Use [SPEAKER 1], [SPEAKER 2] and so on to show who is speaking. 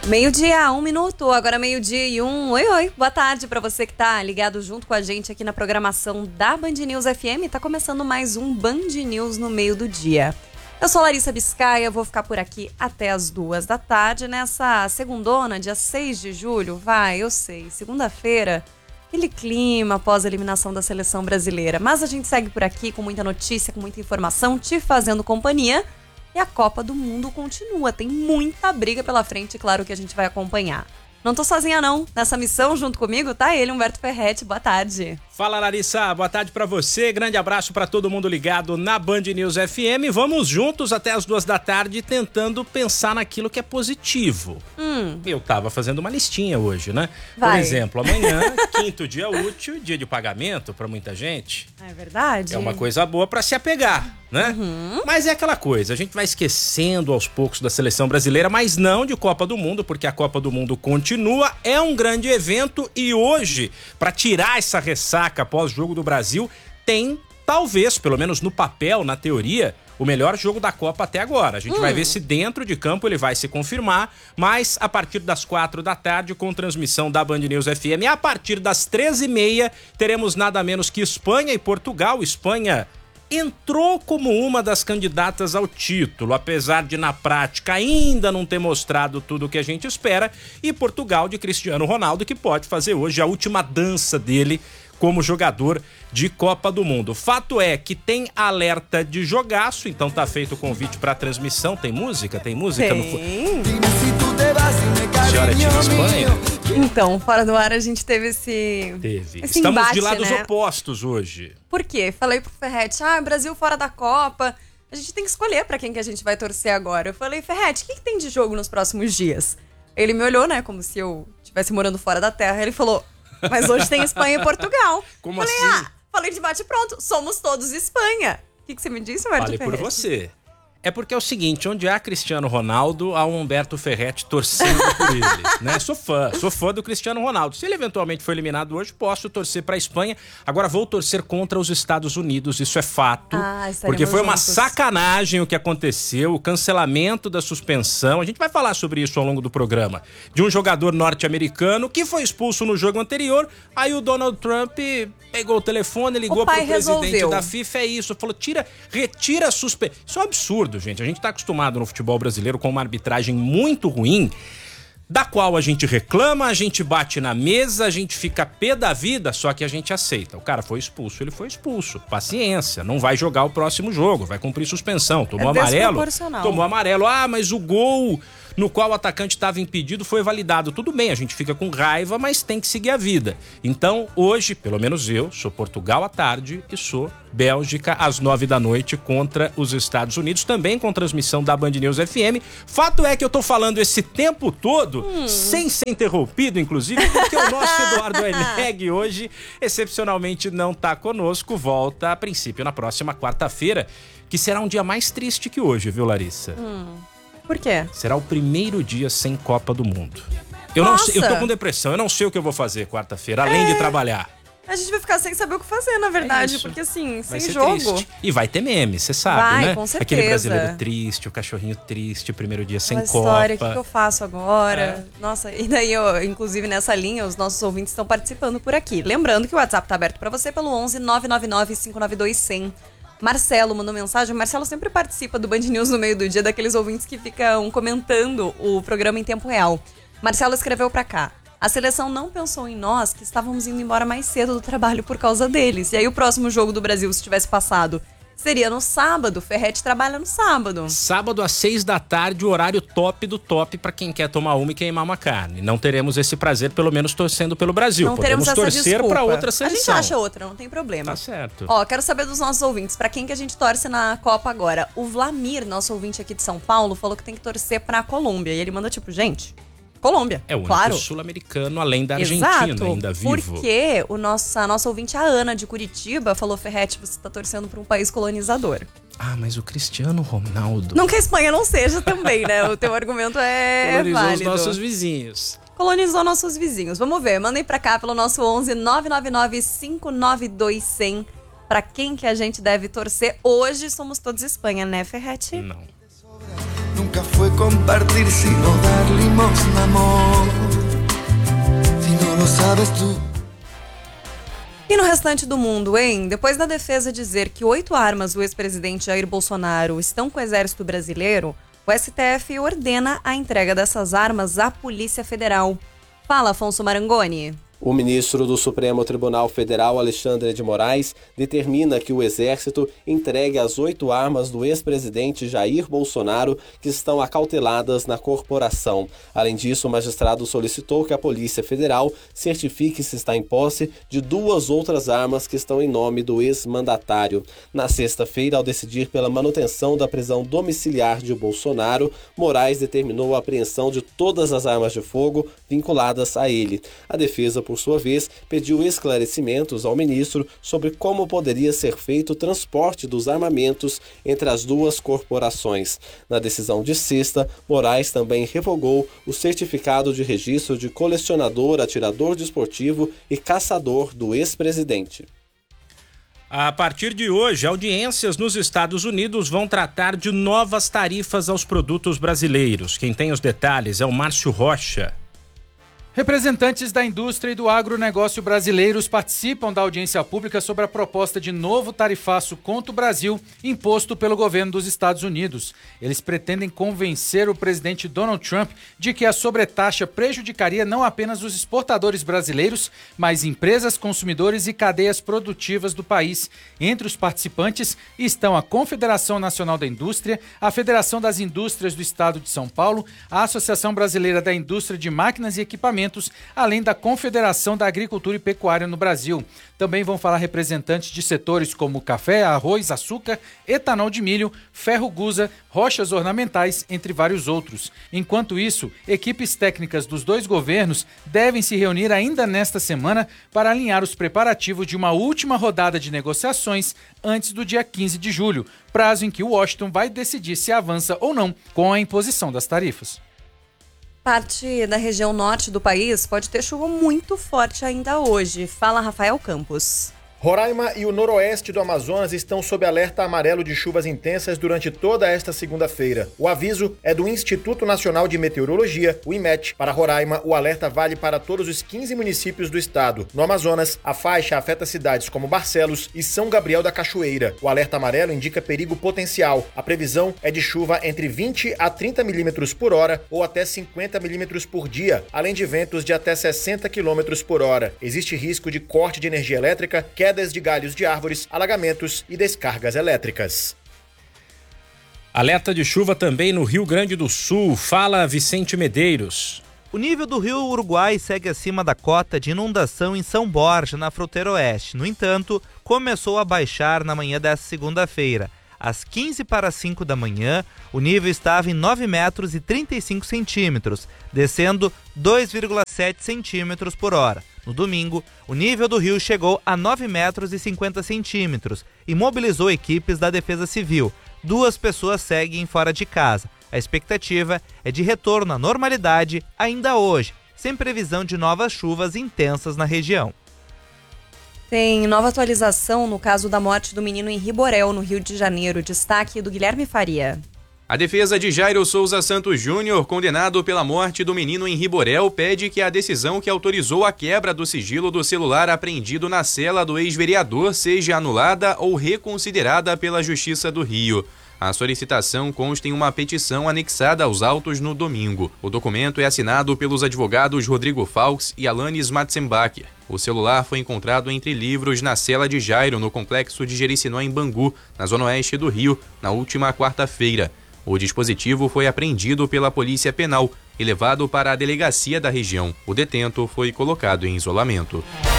[SPEAKER 1] Meio-dia, 1 minuto, agora 12:01. Oi, boa tarde pra você que tá ligado junto com a gente aqui na programação da Band News FM. Tá começando mais um Band News no meio do dia. Eu sou Larissa Biscaia, vou ficar por aqui até as 2 da tarde, nessa segundona, dia 6 de julho. Eu sei, segunda-feira, aquele clima após a eliminação da seleção brasileira. Mas a gente segue por aqui com muita notícia, com muita informação, te fazendo companhia. E a Copa do Mundo continua, tem muita briga pela frente, claro que a gente vai acompanhar. Não tô sozinha não, nessa missão junto comigo tá ele, Humberto Ferretti, boa tarde.
[SPEAKER 2] Fala Larissa, boa tarde pra você, grande abraço pra todo mundo ligado na Band News FM. Vamos juntos até as 2 da tarde tentando pensar naquilo que é positivo. Eu tava fazendo uma listinha hoje, né? Por exemplo, amanhã, quinto dia útil, dia de pagamento pra muita gente.
[SPEAKER 1] É verdade.
[SPEAKER 2] É uma coisa boa pra se apegar, né? Mas é aquela coisa, a gente vai esquecendo aos poucos da seleção brasileira, mas não de Copa do Mundo, porque a Copa do Mundo continua, é um grande evento e hoje, pra tirar essa ressaca após o jogo do Brasil, tem, talvez, pelo menos no papel, na teoria, o melhor jogo da Copa até agora. A gente vai ver se dentro de campo ele vai se confirmar, mas a partir das 4 da tarde, com transmissão da Band News FM, a partir das 13h30, teremos nada menos que Espanha e Portugal. Espanha entrou como uma das candidatas ao título, apesar de na prática ainda não ter mostrado tudo o que a gente espera, e Portugal de Cristiano Ronaldo, que pode fazer hoje a última dança dele como jogador de Copa do Mundo. Fato é que tem alerta de jogaço, então tá feito o convite pra transmissão. Tem música? Tem música?
[SPEAKER 1] Tem.
[SPEAKER 2] Senhora de Espanha?
[SPEAKER 1] Então, fora do ar a gente teve esse
[SPEAKER 2] Estamos
[SPEAKER 1] embate,
[SPEAKER 2] de lados
[SPEAKER 1] né?
[SPEAKER 2] opostos hoje.
[SPEAKER 1] Por quê? Falei pro Ferretti, Brasil fora da Copa, a gente tem que escolher pra quem que a gente vai torcer agora. Eu falei, Ferretti, o que tem de jogo nos próximos dias? Ele me olhou, né, como se eu estivesse morando fora da terra, ele falou, mas hoje tem Espanha e Portugal.
[SPEAKER 2] Como
[SPEAKER 1] falei,
[SPEAKER 2] assim?
[SPEAKER 1] Falei de bate pronto, somos todos Espanha. O que você me disse, Humberto
[SPEAKER 2] Fale
[SPEAKER 1] Ferretti?
[SPEAKER 2] por você. É porque é o seguinte, onde há Cristiano Ronaldo, há um Humberto Ferretti torcendo por ele, né? Sou fã do Cristiano Ronaldo. Se ele eventualmente for eliminado hoje, posso torcer pra Espanha. Agora vou torcer contra os Estados Unidos, isso é fato. Porque foi uma sacanagem o que aconteceu, o cancelamento da suspensão. A gente vai falar sobre isso ao longo do programa. De um jogador norte-americano que foi expulso no jogo anterior. Aí o Donald Trump pegou o telefone, ligou pro presidente da FIFA, é isso. Falou, retira a suspensão. Isso é um absurdo. Gente, a gente tá acostumado no futebol brasileiro com uma arbitragem muito ruim, da qual a gente reclama, a gente bate na mesa, a gente fica pé da vida, só que a gente aceita. O cara foi expulso, ele foi expulso. Paciência, não vai jogar o próximo jogo, vai cumprir suspensão. Tomou amarelo. Mas o gol no qual o atacante estava impedido foi validado. Tudo bem, a gente fica com raiva, mas tem que seguir a vida. Então, hoje, pelo menos eu, sou Portugal à tarde e sou Bélgica às 9 da noite contra os Estados Unidos, também com transmissão da Band News FM. Fato é que eu tô falando esse tempo todo, sem ser interrompido, inclusive, porque o nosso Eduardo Eneg hoje, excepcionalmente, não tá conosco. Volta, a princípio, na próxima quarta-feira, que será um dia mais triste que hoje, viu, Larissa?
[SPEAKER 1] Por quê?
[SPEAKER 2] Será o primeiro dia sem Copa do Mundo. Eu não sei, eu tô com depressão, eu não sei o que eu vou fazer quarta-feira, além de trabalhar.
[SPEAKER 1] A gente vai ficar sem saber o que fazer, na verdade, porque assim,
[SPEAKER 2] vai
[SPEAKER 1] sem
[SPEAKER 2] ser
[SPEAKER 1] jogo.
[SPEAKER 2] Triste. E vai ter meme, você sabe, né?
[SPEAKER 1] Com certeza.
[SPEAKER 2] Aquele brasileiro triste, o cachorrinho triste, o primeiro dia sem Copa.
[SPEAKER 1] História, o que eu faço agora? Nossa, e daí, inclusive nessa linha, os nossos ouvintes estão participando por aqui. Lembrando que o WhatsApp tá aberto pra você pelo 11 999 592 100. Marcelo mandou mensagem. Marcelo sempre participa do Band News no meio do dia, daqueles ouvintes que ficam comentando o programa em tempo real. Marcelo escreveu pra cá: a seleção não pensou em nós, que estávamos indo embora mais cedo do trabalho por causa deles. E aí o próximo jogo do Brasil, se tivesse passado, seria no sábado. Ferretti trabalha no sábado.
[SPEAKER 2] Sábado às 6 da tarde, o horário top do top pra quem quer tomar uma e queimar uma carne. Não teremos esse prazer, pelo menos torcendo pelo Brasil.
[SPEAKER 1] Não
[SPEAKER 2] podemos
[SPEAKER 1] teremos essa
[SPEAKER 2] torcer
[SPEAKER 1] desculpa.
[SPEAKER 2] pra outra seleção.
[SPEAKER 1] A gente acha outra, não tem problema.
[SPEAKER 2] Tá certo.
[SPEAKER 1] Quero saber dos nossos ouvintes, pra quem que a gente torce na Copa agora. O Vlamir, nosso ouvinte aqui de São Paulo, falou que tem que torcer pra Colômbia. E ele manda gente, Colômbia.
[SPEAKER 2] É o único sul-americano, além da Argentina, ainda vivo.
[SPEAKER 1] Porque a nossa ouvinte, a Ana, de Curitiba, falou: Ferretti, você tá torcendo pra um país colonizador.
[SPEAKER 2] Mas o Cristiano Ronaldo...
[SPEAKER 1] Não que a Espanha não seja também, né? O teu argumento é válido.
[SPEAKER 2] Colonizou os nossos vizinhos.
[SPEAKER 1] Colonizou nossos vizinhos. Vamos ver, mandem pra cá pelo nosso 11 999 592 100. Pra quem que a gente deve torcer? Hoje somos todos Espanha, né, Ferretti?
[SPEAKER 2] Não.
[SPEAKER 3] nunca fue compartir, sino dar limosna, amor. Si no lo sabes tú.
[SPEAKER 1] E no restante do mundo, hein? Depois da defesa dizer que 8 armas do ex-presidente Jair Bolsonaro estão com o exército brasileiro, o STF ordena a entrega dessas armas à Polícia Federal. Fala, Afonso Marangoni.
[SPEAKER 4] O ministro do Supremo Tribunal Federal, Alexandre de Moraes, determina que o Exército entregue as 8 armas do ex-presidente Jair Bolsonaro que estão acauteladas na corporação. Além disso, o magistrado solicitou que a Polícia Federal certifique se está em posse de 2 outras armas que estão em nome do ex-mandatário. Na sexta-feira, ao decidir pela manutenção da prisão domiciliar de Bolsonaro, Moraes determinou a apreensão de todas as armas de fogo vinculadas a ele. A defesa, por sua vez, pediu esclarecimentos ao ministro sobre como poderia ser feito o transporte dos armamentos entre as 2 corporações. Na decisão de sexta, Moraes também revogou o certificado de registro de colecionador, atirador desportivo e caçador do ex-presidente.
[SPEAKER 2] A partir de hoje, audiências nos Estados Unidos vão tratar de novas tarifas aos produtos brasileiros. Quem tem os detalhes é o Márcio Rocha.
[SPEAKER 5] Representantes da indústria e do agronegócio brasileiros participam da audiência pública sobre a proposta de novo tarifaço contra o Brasil imposto pelo governo dos Estados Unidos. Eles pretendem convencer o presidente Donald Trump de que a sobretaxa prejudicaria não apenas os exportadores brasileiros, mas empresas, consumidores e cadeias produtivas do país. Entre os participantes estão a Confederação Nacional da Indústria, a Federação das Indústrias do Estado de São Paulo, a Associação Brasileira da Indústria de Máquinas e Equipamentos, além da Confederação da Agricultura e Pecuária no Brasil. Também vão falar representantes de setores como café, arroz, açúcar, etanol de milho, ferro gusa, rochas ornamentais, entre vários outros. Enquanto isso, equipes técnicas dos 2 governos devem se reunir ainda nesta semana para alinhar os preparativos de uma última rodada de negociações antes do dia 15 de julho, prazo em que Washington vai decidir se avança ou não com a imposição das tarifas.
[SPEAKER 1] Parte da região norte do país pode ter chuva muito forte ainda hoje. Fala, Rafael Campos.
[SPEAKER 6] Roraima e o noroeste do Amazonas estão sob alerta amarelo de chuvas intensas durante toda esta segunda-feira. O aviso é do Instituto Nacional de Meteorologia, o IMET. Para Roraima, o alerta vale para todos os 15 municípios do estado. No Amazonas, a faixa afeta cidades como Barcelos e São Gabriel da Cachoeira. O alerta amarelo indica perigo potencial. A previsão é de chuva entre 20 a 30 milímetros por hora ou até 50 milímetros por dia, além de ventos de até 60 quilômetros por hora. Existe risco de corte de energia elétrica, quedas de galhos de árvores, alagamentos e descargas elétricas.
[SPEAKER 2] Alerta de chuva também no Rio Grande do Sul. Fala, Vicente Medeiros.
[SPEAKER 7] O nível do rio Uruguai segue acima da cota de inundação em São Borja, na fronteira oeste. No entanto, começou a baixar na manhã desta segunda-feira. Às 15 para as 5 da manhã, o nível estava em 9 metros e 35 centímetros, descendo 2,7 centímetros por hora. No domingo, o nível do rio chegou a 9 metros e 50 centímetros e mobilizou equipes da Defesa Civil. 2 pessoas seguem fora de casa. A expectativa é de retorno à normalidade ainda hoje, sem previsão de novas chuvas intensas na região.
[SPEAKER 1] Tem nova atualização no caso da morte do menino em Riborel, no Rio de Janeiro. Destaque do Guilherme Faria.
[SPEAKER 8] A defesa de Jairo Souza Santos Júnior, condenado pela morte do menino em Riborel, pede que a decisão que autorizou a quebra do sigilo do celular apreendido na cela do ex-vereador seja anulada ou reconsiderada pela Justiça do Rio. A solicitação consta em uma petição anexada aos autos no domingo. O documento é assinado pelos advogados Rodrigo Faux e Alanis Matzenbacher. O celular foi encontrado entre livros na cela de Jairo, no complexo de Jericinó, em Bangu, na zona oeste do Rio, na última quarta-feira. O dispositivo foi apreendido pela Polícia Penal e levado para a delegacia da região. O detento foi colocado em isolamento.